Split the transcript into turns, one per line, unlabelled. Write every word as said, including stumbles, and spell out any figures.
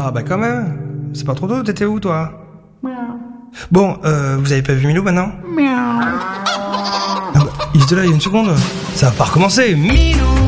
Ah bah quand même. C'est pas trop tôt, t'étais où toi? Bon, euh, vous avez pas vu Milou maintenant? Ah bah, il était là il y a une seconde. Ça va pas recommencer. Milou.